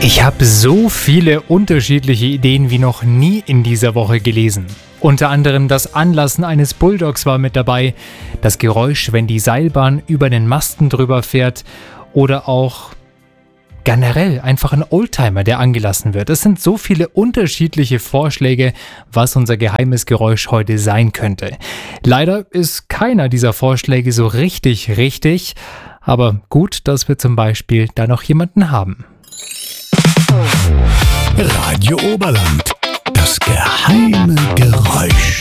Ich habe so viele unterschiedliche Ideen wie noch nie in dieser Woche gelesen. Unter anderem das Anlassen eines Bulldogs war mit dabei, das Geräusch, wenn die Seilbahn über den Masten drüber fährt oder auch generell einfach ein Oldtimer, der angelassen wird. Es sind so viele unterschiedliche Vorschläge, was unser geheimes Geräusch heute sein könnte. Leider ist keiner dieser Vorschläge so richtig, aber gut, dass wir zum Beispiel da noch jemanden haben. Radio Oberland, das geheime Geräusch.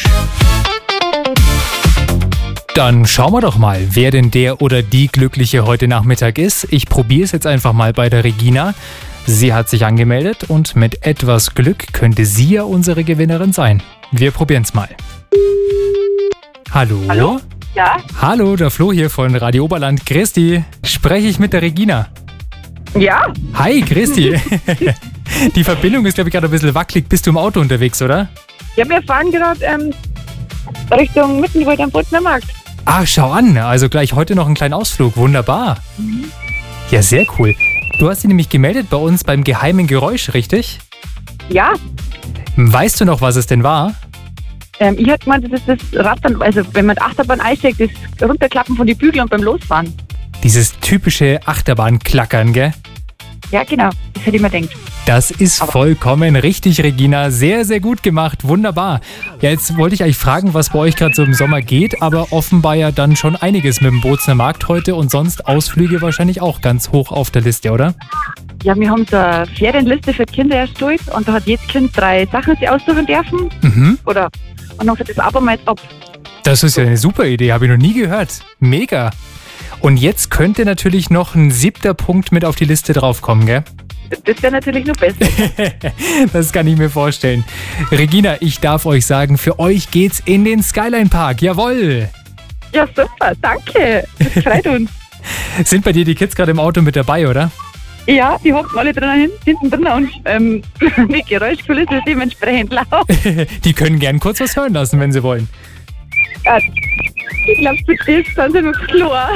Dann schauen wir doch mal, wer denn der oder die Glückliche heute Nachmittag ist. Ich probiere es jetzt einfach mal bei der Regina. Sie hat sich angemeldet und mit etwas Glück könnte sie ja unsere Gewinnerin sein. Wir probieren es mal. Hallo? Hallo? Ja? Hallo, der Flo hier von Radio Oberland. Christi, spreche ich mit der Regina? Ja? Hi, Christi. Die Verbindung ist, glaube ich, gerade ein bisschen wackelig. Bist du im Auto unterwegs, oder? Ja, wir fahren gerade Richtung Mittenwald am Bozener Markt. Ah, schau an. Also gleich heute noch einen kleinen Ausflug. Wunderbar. Ja, sehr cool. Du hast dich nämlich gemeldet bei uns beim geheimen Geräusch, richtig? Ja. Weißt du noch, was es denn war? Ich hätte gemeint, das ist das Rattern, also wenn man die Achterbahn einsteigt, das Runterklappen von den Bügeln und beim Losfahren. Dieses typische Achterbahnklackern, gell? Ja, genau. Das hätte ich mir gedacht. Das ist vollkommen richtig, Regina. Sehr, sehr gut gemacht. Wunderbar. Ja, jetzt wollte ich eigentlich fragen, was bei euch gerade so im Sommer geht, aber offenbar ja dann schon einiges mit dem Bozener Markt heute und sonst Ausflüge wahrscheinlich auch ganz hoch auf der Liste, oder? Ja, wir haben so eine Ferienliste für Kinder erstellt und da hat jedes Kind 3 Sachen, sie aussuchen dürfen. Und dann wird das Abo mal jetzt ab. Das ist ja eine super Idee, habe ich noch nie gehört. Mega. Und jetzt könnte natürlich noch ein 7. Punkt mit auf die Liste draufkommen, gell? Das wäre natürlich noch besser. Das kann ich mir vorstellen. Regina, ich darf euch sagen, für euch geht's in den Skyline Park. Jawohl! Ja, super, danke. Das freut uns. Sind bei dir die Kids gerade im Auto mit dabei, oder? Ja, die hocken alle hinten drin und die Geräuschkulisse ist dementsprechend laut. Die können gern kurz was hören lassen, wenn sie wollen. Ja, ich glaube, für das sind sie noch klar.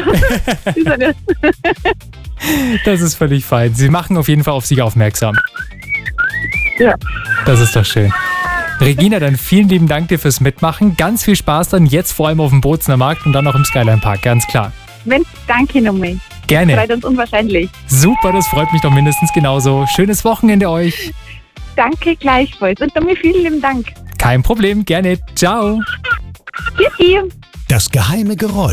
Das ist völlig fein. Sie machen auf jeden Fall auf sich aufmerksam. Ja. Das ist doch schön. Regina, dann vielen lieben Dank dir fürs Mitmachen. Ganz viel Spaß dann jetzt vor allem auf dem Bozener Markt und dann auch im Skyline Park, ganz klar. Mensch, danke nochmal. Gerne. Das freut uns unwahrscheinlich. Super, das freut mich doch mindestens genauso. Schönes Wochenende euch. Danke gleichfalls und nochmal vielen lieben Dank. Kein Problem, gerne. Ciao. Tschüssi. Das geheime Geräusch.